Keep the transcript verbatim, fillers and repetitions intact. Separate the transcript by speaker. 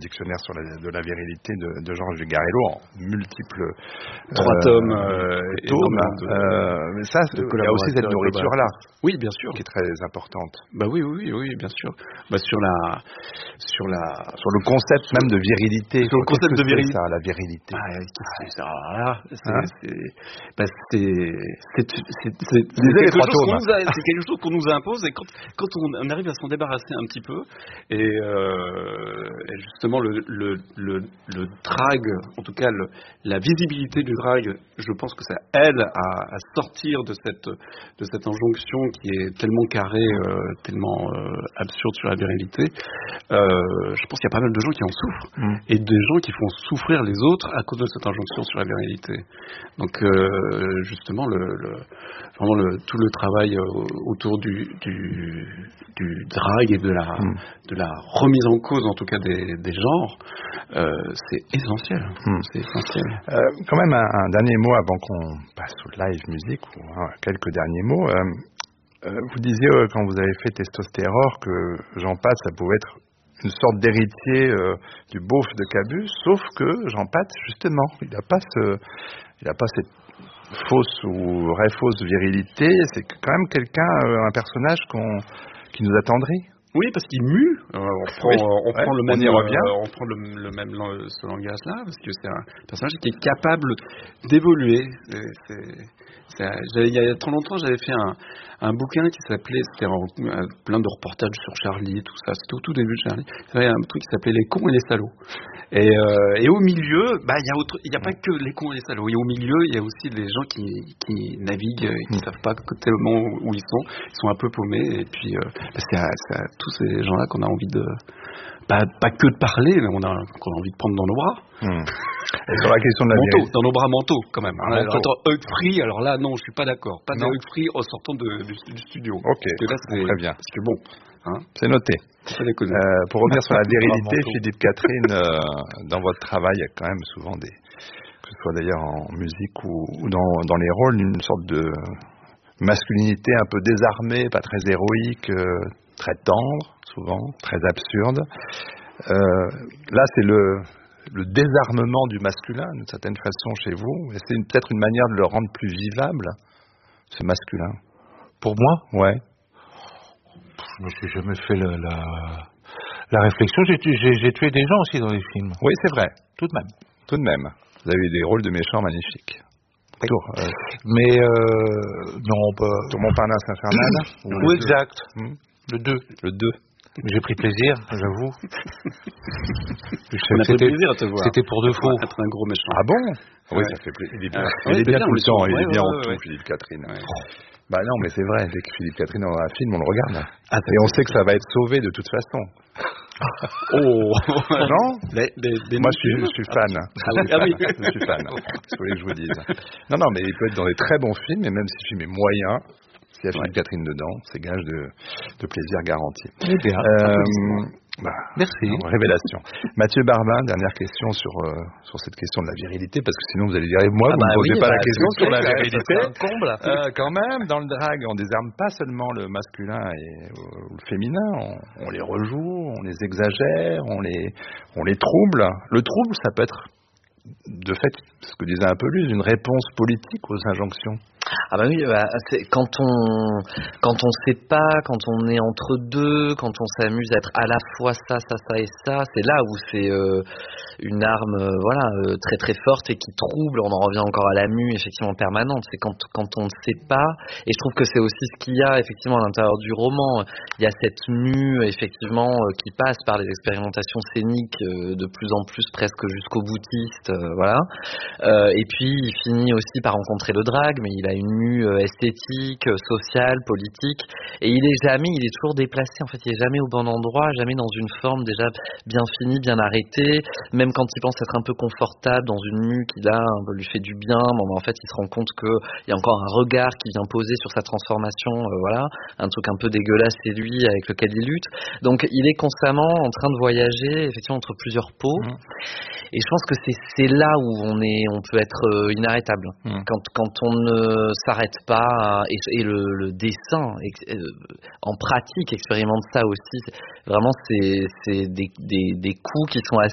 Speaker 1: dictionnaire sur la, de la virilité de, de Georges Vigarello en multiples
Speaker 2: trois
Speaker 1: euh,
Speaker 2: tomes, euh,
Speaker 1: tomes.
Speaker 2: De,
Speaker 1: euh, mais ça, il y a aussi cette nourriture-là,
Speaker 2: oui, bien sûr,
Speaker 1: qui est très importante.
Speaker 2: Bah oui, oui, oui, bien sûr. Bah sur la, sur la,
Speaker 1: sur le concept sur même de virilité.
Speaker 2: Sur le concept de virilité,
Speaker 1: ça, la virilité.
Speaker 2: Ah, qu'est-ce que c'est ça là, c'est,
Speaker 1: hein
Speaker 2: c'est, bah c'est, c'est, c'est, c'est, c'est
Speaker 1: quelque
Speaker 2: quelque chose qu'on nous a, c'est quelque chose qu'on nous impose et quand, quand on, on arrive à s'en débarrasser un petit peu et, euh, et justement le, le, le, le drag, en tout cas le, la visibilité du drag, je pense que ça aide à, à sortir de cette, de cette injonction qui est tellement carrée, euh, tellement euh, absurde sur la virilité. Euh, je pense qu'il y a pas mal de gens qui en souffrent mmh. et des gens qui font souffrir les autres à cause de cette injonction sur la virilité. Donc euh, justement le, le, vraiment le, tout le travail autour du, du, du drag et de la, mmh. de la remise en cause en tout cas des, des genres, euh, c'est essentiel. Mmh. C'est essentiel.
Speaker 1: Euh, quand même un, un dernier mot avant qu'on passe au live musique ou hein, quelques derniers mots. Euh, euh, vous disiez euh, quand vous avez fait Testostérore que Jean Pat ça pouvait être une sorte d'héritier euh, du beauf de Cabu, sauf que Jean Pat, justement, il n'a pas ce, il n'a pas cette fausse ou vraie fausse virilité. C'est quand même quelqu'un, euh, un personnage qu'on, qui nous attendrit.
Speaker 2: Oui, parce qu'il mue. Euh, on prend,
Speaker 1: oui,
Speaker 2: on,
Speaker 1: ouais,
Speaker 2: prend le même,
Speaker 1: on y revient.
Speaker 2: Euh, on prend le, le même ce langage-là, parce que c'est un personnage qui est capable d'évoluer. C'est, c'est, c'est, il y a trop longtemps, j'avais fait un, un bouquin qui s'appelait, c'était un, plein de reportages sur Charlie, tout ça. C'était au tout début de Charlie. Il y avait un truc qui s'appelait Les cons et les salauds. Et, euh, et au milieu, bah, il y a autre, il y a pas que les cons et les salauds. Et au milieu, il y a aussi les gens qui, qui naviguent et qui ne savent pas tellement où ils sont. Ils sont un peu paumés. Et puis, euh, bah, c'est, à, c'est à tous ces gens-là qu'on a envie de, pas, pas que de parler, mais on a, qu'on a envie de prendre dans nos bras.
Speaker 1: Mmh. Et sur la question de la
Speaker 2: manteau,
Speaker 1: vérité.
Speaker 2: dans nos bras mentaux, quand même.
Speaker 1: Ah,
Speaker 2: alors, attends, Hugues-Free, alors là, non, je suis pas d'accord. Pas de Hugues-Free en sortant de, du, du studio.
Speaker 1: Ok,
Speaker 2: là, c'est,
Speaker 1: très bien.
Speaker 2: Parce que bon, hein,
Speaker 1: c'est noté.
Speaker 2: Euh,
Speaker 1: pour revenir sur la virilité, Philippe Catherine, euh, dans votre travail, il y a quand même souvent des, que ce soit d'ailleurs en musique ou, ou dans, dans les rôles, une sorte de masculinité un peu désarmée, pas très héroïque, euh, très tendre, souvent, très absurde. Euh, là, c'est le, le désarmement du masculin, d'une certaine façon, chez vous. Et c'est une, peut-être une manière de le rendre plus vivable, ce masculin.
Speaker 3: Pour moi ?
Speaker 1: Ouais.
Speaker 3: Je me suis jamais fait la, la, la réflexion. J'ai, j'ai, j'ai tué des gens aussi dans les films.
Speaker 1: Oui, c'est vrai.
Speaker 3: Tout de même.
Speaker 1: Tout de même. Vous avez eu des rôles de méchants magnifiques.
Speaker 3: Tour, euh, mais euh, non, bah,
Speaker 1: sur Montparnasse infernal.
Speaker 3: Oui, exact.
Speaker 1: Hmm.
Speaker 3: Le deux.
Speaker 1: Le deux.
Speaker 3: J'ai pris plaisir, j'avoue.
Speaker 2: On a pris plaisir à te voir.
Speaker 3: C'était pour de faux.
Speaker 2: Être un gros méchant.
Speaker 1: Ah bon ? Oui,
Speaker 2: ouais.
Speaker 1: ça fait plaisir. Il est bien,
Speaker 2: ouais,
Speaker 1: il est bien, bien tout le temps. Il
Speaker 2: ouais,
Speaker 1: est bien
Speaker 2: ouais,
Speaker 1: en
Speaker 2: ouais,
Speaker 1: tout,
Speaker 2: ouais.
Speaker 1: Philippe Catherine. Ouais. Bah non, mais c'est vrai. Dès que Philippe Catherine est dans un film, on le regarde.
Speaker 2: Ah,
Speaker 1: et on sait que ça va être sauvé de toute façon.
Speaker 2: Oh
Speaker 1: non
Speaker 2: les, les, les
Speaker 1: Moi, je suis, je suis fan.
Speaker 2: Ah oui, ah oui.
Speaker 1: Je suis fan. C'est ce que je vous dise. Non, non, mais il peut être dans des très bons films, et même si le film est moyen, s'il y a Philippe ouais. Catherine dedans, c'est gage de, de plaisir garanti.
Speaker 3: Eh bien,
Speaker 1: euh, bah,
Speaker 3: merci.
Speaker 1: Non, révélation. Mathieu Barbin, dernière question sur, euh, sur cette question de la virilité, parce que sinon vous allez dire, moi,
Speaker 2: ah
Speaker 1: vous ne
Speaker 2: bah
Speaker 1: posez
Speaker 2: oui,
Speaker 1: pas
Speaker 2: bah,
Speaker 1: la question sur la virilité.
Speaker 2: C'est un comble.
Speaker 1: Euh, quand même, dans le drag, on désarme pas seulement le masculin et euh, le féminin, on, on les rejoue, on les exagère, on les, on les trouble. Le trouble, ça peut être, de fait, ce que disait un peu lui, une réponse politique aux injonctions.
Speaker 4: Ah bah oui, bah, c'est quand on quand on sait pas, quand on est entre deux, quand on s'amuse à être à la fois ça, ça, ça et ça, c'est là où c'est euh, une arme, euh, voilà, euh, très très forte et qui trouble. On en revient encore à la mue, effectivement permanente. C'est quand quand on ne sait pas. Et je trouve que c'est aussi ce qu'il y a effectivement à l'intérieur du roman. Il y a cette mue effectivement euh, qui passe par les expérimentations scéniques euh, de plus en plus presque jusqu'au boutiste, euh, voilà. Euh, et puis il finit aussi par rencontrer le drag, mais il a une mue esthétique, sociale, politique, et il est jamais, il est toujours déplacé, en fait, il est jamais au bon endroit, jamais dans une forme déjà bien finie, bien arrêtée, même quand il pense être un peu confortable dans une mue qui là lui fait du bien, bon, en fait il se rend compte qu'il y a encore un regard qui vient poser sur sa transformation, euh, voilà, un truc un peu dégueulasse c'est lui avec lequel il lutte, donc il est constamment en train de voyager effectivement entre plusieurs peaux, mmh. et je pense que c'est, c'est là où on est, on peut être euh, inarrêtable, mmh. quand, quand on ne s'arrête pas, et, et le, le dessin ex, en pratique expérimente ça aussi. Vraiment, c'est, c'est des, des, des coups qui sont assez